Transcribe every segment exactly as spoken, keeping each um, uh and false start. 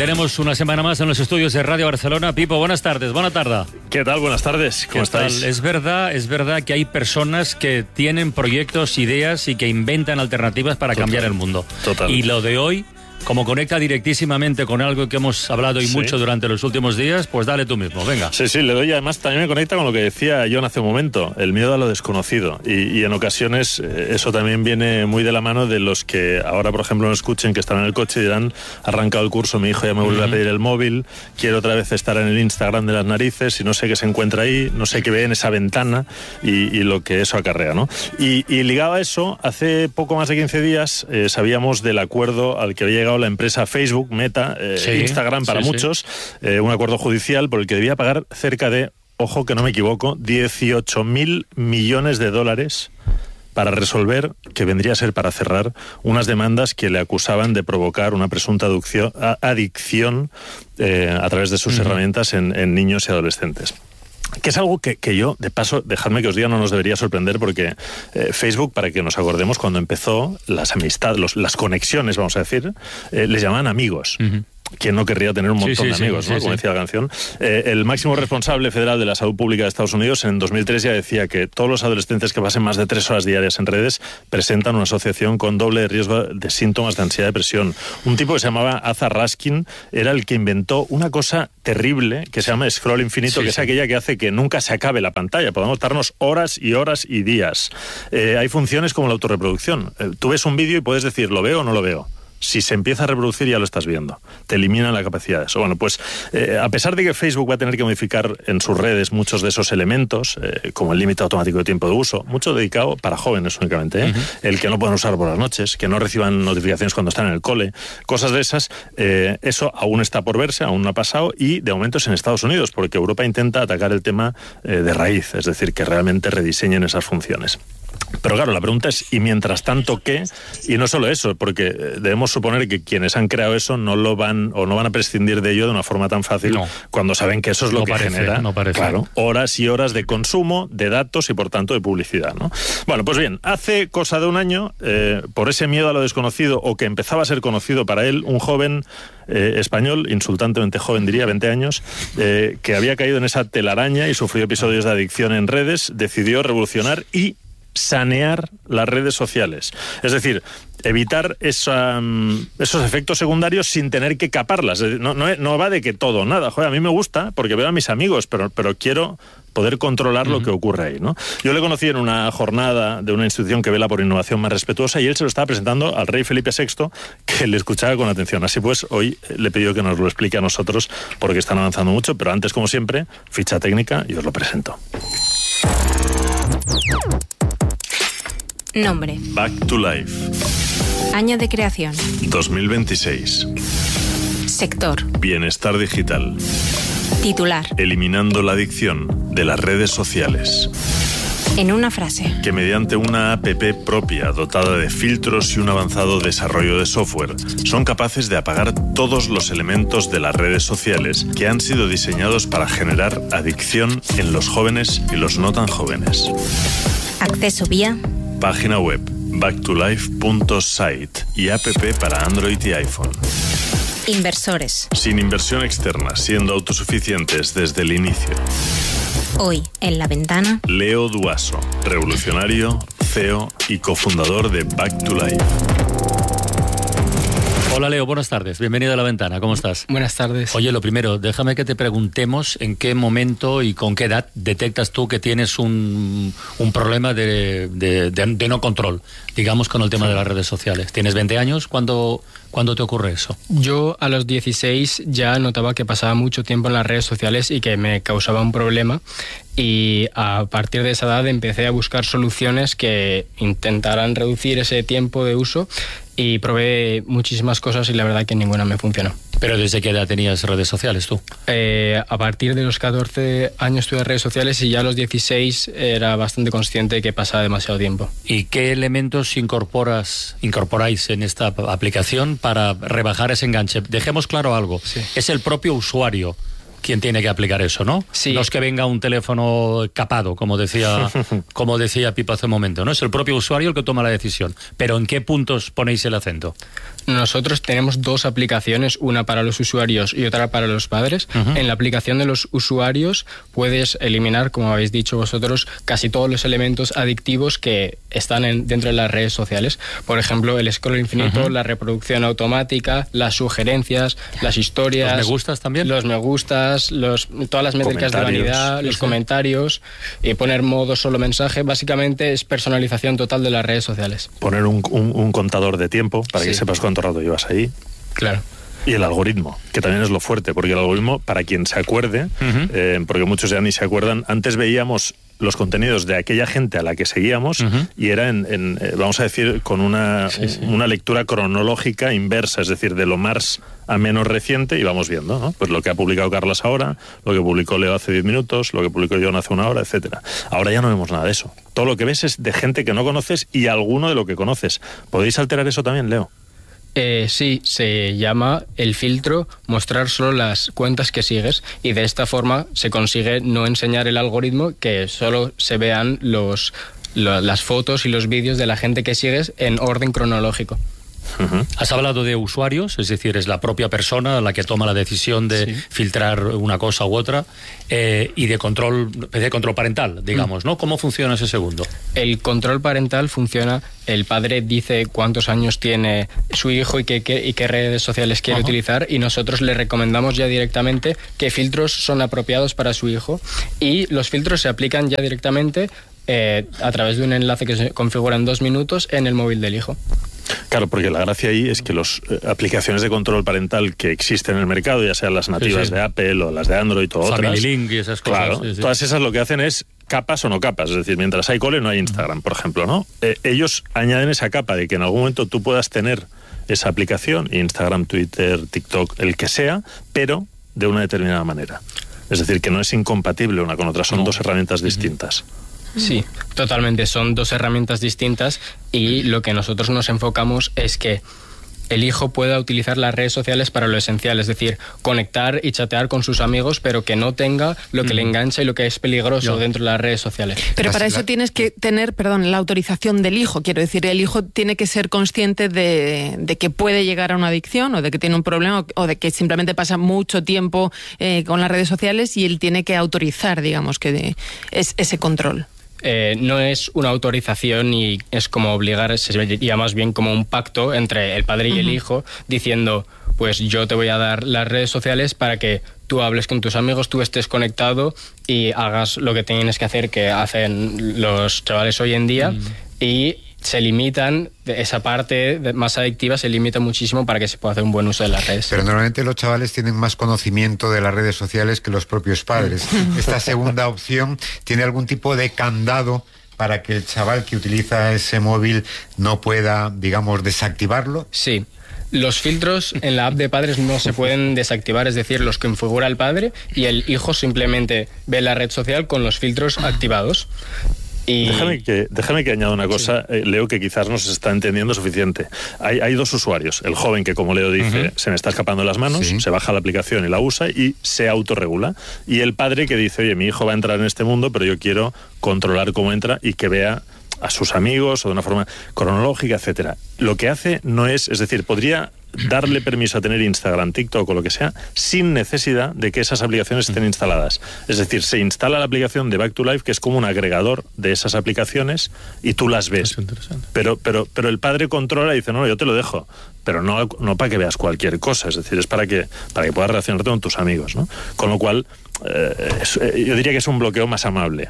tenemos una semana más en los estudios de Radio Barcelona. Pipo, buenas tardes, buena tarde. ¿Qué tal? Buenas tardes, ¿cómo estáis? Es verdad, es verdad que hay personas que tienen proyectos, ideas y que inventan alternativas para Total. cambiar el mundo. Total. Y lo de hoy, como conecta directísimamente con algo que hemos hablado y sí. mucho durante los últimos días, pues dale tú mismo, venga. Sí, sí, le doy. Además también me conecta con lo que decía John hace un momento, el miedo a lo desconocido. Y, y en ocasiones eh, eso también viene muy de la mano de los que ahora, por ejemplo, no escuchen, que están en el coche y dirán, arrancado el curso, mi hijo ya me vuelve uh-huh. a pedir el móvil, quiero otra vez estar en el Instagram de las narices y no sé qué se encuentra ahí, no sé qué ve en esa ventana y, y lo que eso acarrea, ¿no? Y, y ligado a eso, hace poco más de quince días eh, sabíamos del acuerdo al que había llegado la empresa Facebook, Meta, eh, sí, Instagram para sí, muchos, sí. Eh, un acuerdo judicial por el que debía pagar cerca de, ojo que no me equivoco, dieciocho mil millones de dólares para resolver, que vendría a ser para cerrar, unas demandas que le acusaban de provocar una presunta adicción, adicción eh, a través de sus uh-huh. herramientas en, en niños y adolescentes. Que es algo que, que yo, de paso, dejadme que os diga, no nos debería sorprender porque eh, Facebook, para que nos acordemos, cuando empezó, las amistades, los, las conexiones, vamos a decir, eh, les llamaban amigos. Uh-huh. ¿Quién no querría tener un montón sí, sí, de amigos, sí, ¿no? Sí, Como decía sí. la canción. Eh, el máximo responsable federal de la salud pública de Estados Unidos en dos mil tres ya decía que todos los adolescentes que pasen más de tres horas diarias en redes presentan una asociación con doble riesgo de síntomas de ansiedad y depresión. Un tipo que se llamaba Aza Raskin era el que inventó una cosa terrible que se llama scroll infinito, sí, que sí. es aquella que hace que nunca se acabe la pantalla. Podamos estarnos horas y horas y días. Eh, hay funciones como la autorreproducción. Eh, tú ves un vídeo y puedes decir, ¿lo veo o no lo veo? Si se empieza a reproducir ya lo estás viendo. Te eliminan la capacidad de eso. Bueno, pues eh, a pesar de que Facebook va a tener que modificar en sus redes muchos de esos elementos, eh, como el límite automático de tiempo de uso, mucho dedicado para jóvenes únicamente, ¿eh? Uh-huh. el que no puedan usar por las noches, que no reciban notificaciones cuando están en el cole, cosas de esas, eh, eso aún está por verse, aún no ha pasado, y de momento es en Estados Unidos, porque Europa intenta atacar el tema eh, de raíz, es decir, que realmente rediseñen esas funciones. Pero claro, la pregunta es, ¿y mientras tanto qué? Y no solo eso, porque debemos suponer que quienes han creado eso no lo van o no van a prescindir de ello de una forma tan fácil no. cuando saben que eso es lo no que parece, genera no parece. Claro, horas y horas de consumo, de datos y por tanto de publicidad, ¿no? Bueno, pues bien, hace cosa de un año, eh, por ese miedo a lo desconocido o que empezaba a ser conocido para él, un joven eh, español, insultantemente joven diría, veinte años, eh, que había caído en esa telaraña y sufrió episodios de adicción en redes, decidió revolucionar y sanear las redes sociales. Es decir, evitar esa, esos efectos secundarios sin tener que caparlas. No, no, no va de que todo o nada. Joder, a mí me gusta porque veo a mis amigos, pero, pero quiero poder controlar uh-huh. lo que ocurre ahí, ¿no? Yo le conocí en una jornada de una institución que vela por innovación más respetuosa y él se lo estaba presentando al rey Felipe sexto, que le escuchaba con atención. Así pues, hoy le he pedido que nos lo explique a nosotros porque están avanzando mucho, pero antes, como siempre, ficha técnica y os lo presento. Nombre. Back to Life. Año de creación. dos mil veintiséis. Sector. Bienestar digital. Titular. Eliminando la adicción de las redes sociales. En una frase. Que mediante una app propia, dotada de filtros y un avanzado desarrollo de software, son capaces de apagar todos los elementos de las redes sociales que han sido diseñados para generar adicción en los jóvenes y los no tan jóvenes. Acceso vía... Página web back to life punto site y app para Android y iPhone. Inversores. Sin inversión externa, siendo autosuficientes desde el inicio. Hoy, en La Ventana, Leo Duaso, revolucionario, C E O y cofundador de Back to Life. Hola Leo, buenas tardes. Bienvenido a La Ventana. ¿Cómo estás? Buenas tardes. Oye, lo primero, déjame que te preguntemos en qué momento y con qué edad detectas tú que tienes un, un problema de, de, de, de no control, digamos, con el tema sí. de las redes sociales. ¿Tienes veinte años? ¿Cuándo, ¿Cuándo te ocurre eso? Yo a los dieciséis ya notaba que pasaba mucho tiempo en las redes sociales y que me causaba un problema. Y a partir de esa edad empecé a buscar soluciones que intentaran reducir ese tiempo de uso y probé muchísimas cosas y la verdad que ninguna me funcionó. ¿Pero desde qué edad tenías redes sociales tú? Eh, a partir de los catorce años tuve redes sociales y ya a los dieciséis era bastante consciente de que pasaba demasiado tiempo. ¿Y qué elementos incorporas, incorporáis en esta aplicación para rebajar ese enganche? Dejemos claro algo, sí. es el propio usuario quien tiene que aplicar eso, ¿no? Sí. No es que venga un teléfono capado, como decía, como decía Pipo hace un momento, ¿no? Es el propio usuario el que toma la decisión. Pero ¿en qué puntos ponéis el acento? Nosotros tenemos dos aplicaciones, una para los usuarios y otra para los padres. Uh-huh. En la aplicación de los usuarios puedes eliminar, como habéis dicho vosotros, casi todos los elementos adictivos que están en, dentro de las redes sociales. Por ejemplo, el scroll infinito, uh-huh. la reproducción automática, las sugerencias, las historias. ¿Los me gustas también? Los me gustas, los, todas las métricas de vanidad, los sí. comentarios, y poner modo solo mensaje. Básicamente es personalización total de las redes sociales. Poner un, un, un contador de tiempo para sí. que sepas cuánto rato llevas ahí. Claro. Y el algoritmo, que también es lo fuerte, porque el algoritmo, para quien se acuerde, uh-huh. eh, porque muchos ya ni se acuerdan, antes veíamos los contenidos de aquella gente a la que seguíamos uh-huh. y era, en, en eh, vamos a decir, con una, sí, sí. una lectura cronológica inversa, es decir, de lo más a menos reciente, y vamos viendo, ¿no? Pues lo que ha publicado Carlas ahora, lo que publicó Leo hace diez minutos, lo que publicó John hace una hora, etcétera. Ahora ya no vemos nada de eso. Todo lo que ves es de gente que no conoces y alguno de lo que conoces. ¿Podéis alterar eso también, Leo? Eh, sí, se llama el filtro mostrar solo las cuentas que sigues, y de esta forma se consigue no enseñar el algoritmo que solo se vean los, lo, las fotos y los vídeos de la gente que sigues en orden cronológico. Uh-huh. Has hablado de usuarios, es decir, es la propia persona la que toma la decisión de sí. filtrar una cosa u otra, eh, y de control, de control parental, digamos, ¿no? ¿Cómo funciona ese segundo? El control parental funciona, el padre dice cuántos años tiene su hijo y qué, qué, y qué redes sociales quiere uh-huh. utilizar, y nosotros le recomendamos ya directamente qué filtros son apropiados para su hijo, y los filtros se aplican ya directamente eh, a través de un enlace que se configura en dos minutos en el móvil del hijo. Claro, porque la gracia ahí es que las eh, aplicaciones de control parental que existen en el mercado, ya sean las nativas sí, sí. de Apple o las de Android o otras, Family Link y esas cosas. Claro, sí, sí. todas esas lo que hacen es capas o no capas, es decir, mientras hay cole no hay Instagram, por ejemplo, ¿no? Eh, ellos añaden esa capa de que en algún momento tú puedas tener esa aplicación, Instagram, Twitter, TikTok, el que sea, pero de una determinada manera. Es decir, que no es incompatible una con otra, son no. dos herramientas distintas. Sí, totalmente, son dos herramientas distintas, y lo que nosotros nos enfocamos es que el hijo pueda utilizar las redes sociales para lo esencial, es decir, conectar y chatear con sus amigos, pero que no tenga lo que mm. le engancha y lo que es peligroso Yo. dentro de las redes sociales. Pero para eso tienes que tener, perdón, la autorización del hijo. Quiero decir, el hijo tiene que ser consciente de, de que puede llegar a una adicción, o de que tiene un problema, o de que simplemente pasa mucho tiempo eh, con las redes sociales, y él tiene que autorizar, digamos, que de, es, ese control. Eh, no es una autorización, y es como obligar, se vería más bien como un pacto entre el padre y uh-huh. el hijo, diciendo, pues yo te voy a dar las redes sociales para que tú hables con tus amigos, tú estés conectado y hagas lo que tienes que hacer, que hacen los chavales hoy en día, uh-huh. y se limitan, esa parte más adictiva se limita muchísimo para que se pueda hacer un buen uso de las redes. Pero normalmente los chavales tienen más conocimiento de las redes sociales que los propios padres. Esta segunda opción tiene algún tipo de candado para que el chaval que utiliza ese móvil no pueda, digamos, desactivarlo. Sí. Los filtros en la app de padres no se pueden desactivar, es decir, los configura el padre, y el hijo simplemente ve la red social con los filtros activados. Y... Déjame que, déjame que añada una cosa, sí. eh, Leo, que quizás no se está entendiendo suficiente. Hay, hay dos usuarios. El joven que, como Leo dice, uh-huh. se me está escapando de las manos, sí. se baja la aplicación y la usa y se autorregula. Y el padre que dice, oye, mi hijo va a entrar en este mundo, pero yo quiero controlar cómo entra y que vea a sus amigos o de una forma cronológica, etcétera. Lo que hace no es, es decir, podría darle permiso a tener Instagram, TikTok o lo que sea, sin necesidad de que esas aplicaciones estén instaladas. Es decir, se instala la aplicación de Back to Life, que es como un agregador de esas aplicaciones, y tú las ves. Pero, pero, pero el padre controla y dice, no, yo te lo dejo, pero no, no para que veas cualquier cosa, es decir, es para que, para que puedas relacionarte con tus amigos, ¿no? Con lo cual, eh, es, eh, yo diría que es un bloqueo más amable.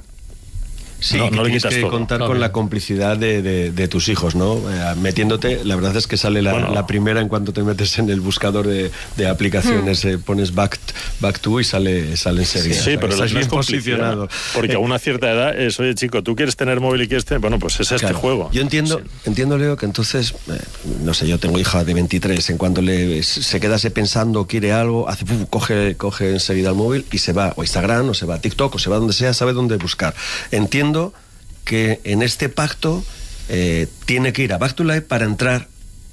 Sí, no, que no le tienes quitas que todo. contar Claro. con la complicidad de, de, de tus hijos, ¿no? Eh, metiéndote, la verdad es que sale la, Bueno. la primera en cuanto te metes en el buscador de, de aplicaciones, hmm. eh, pones back, back to y sale, sale enseguida. Sí, sí, pero estás no es bien posicionado. Porque a una cierta edad es, oye chico, tú quieres tener móvil y quieres tener... Bueno, pues es este Claro. juego. Yo entiendo, Sí. entiendo, Leo, que entonces, eh, no sé, yo tengo hija de veintitrés, en cuanto le se quedase pensando, quiere algo, hace puf, coge, coge enseguida el móvil y se va o a Instagram, o se va a TikTok, o se va donde sea, sabe dónde buscar. Entiendo que en este pacto eh, tiene que ir a Back to Life para entrar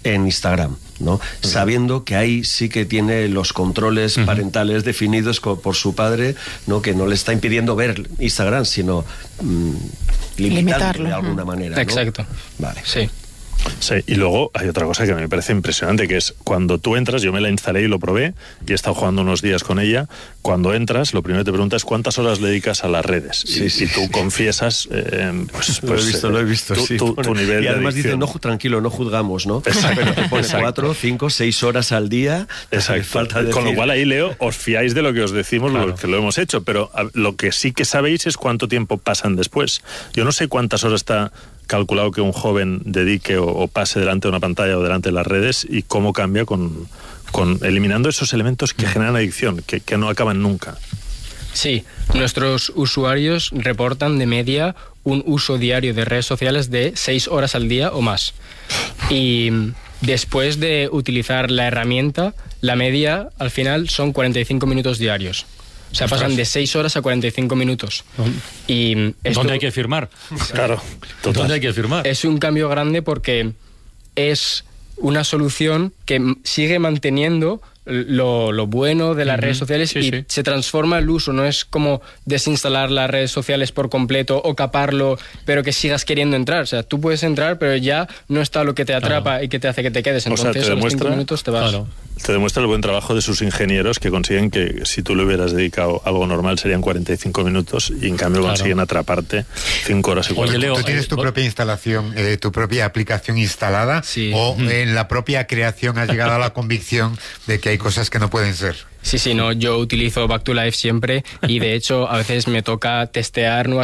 en Instagram, ¿no? Uh-huh. Sabiendo que ahí sí que tiene los controles uh-huh. parentales definidos co- por su padre, ¿no? Que no le está impidiendo ver Instagram, sino mm, limitarlo de alguna uh-huh. manera, ¿no? Exacto. Vale. Sí. Sí, y luego hay otra cosa que me parece impresionante, que es cuando tú entras, yo me la instalé y lo probé, y he estado jugando unos días con ella. Cuando entras, lo primero que te preguntas es cuántas horas le dedicas a las redes. Sí, y, sí. y tú confiesas, eh, pues, pues, lo he visto, eh, lo he visto, tu, sí. tu, tu nivel y además de dice, adicción. no, tranquilo, no juzgamos, ¿no? Exacto, Pero te pone exacto. cuatro, cinco, seis horas al día. Exacto. Falta decir. Con lo cual ahí, Leo, os fiáis de lo que os decimos, Claro. lo que lo hemos hecho, pero a, lo que sí que sabéis es cuánto tiempo pasan después. Yo no sé cuántas horas está calculado que un joven dedique o, o pase delante de una pantalla o delante de las redes, y cómo cambia con, con eliminando esos elementos que generan adicción, que, que no acaban nunca. Sí, nuestros usuarios reportan de media un uso diario de redes sociales de seis horas al día o más. Y después de utilizar la herramienta, la media al final son cuarenta y cinco minutos diarios. O sea, pasan de seis horas a cuarenta y cinco minutos. Y esto ¿Dónde hay que firmar? Claro, total. ¿Dónde hay que firmar? es un cambio grande porque es una solución que m- sigue manteniendo lo, lo bueno de las Ujú. redes sociales Sí, y sí. se transforma el uso. No es como desinstalar las redes sociales por completo o caparlo, pero que sigas queriendo entrar. O sea, tú puedes entrar, pero ya no está lo que te atrapa Claro. y que te hace que te quedes. O sea, Entonces, te a los cinco demuestra- minutos te vas. Claro. Te demuestra el buen trabajo de sus ingenieros, que consiguen que si tú le hubieras dedicado algo normal serían cuarenta y cinco minutos, y en cambio Claro. consiguen atraparte cinco horas y Oye, cuarenta. Leo, ¿Tú tienes tu eh, propia instalación, eh, tu propia aplicación instalada? Sí. ¿O en la propia creación has llegado a la convicción de que hay cosas que no pueden ser? Sí, sí, no, yo utilizo Back to Life siempre y de hecho a veces me toca testear nuevas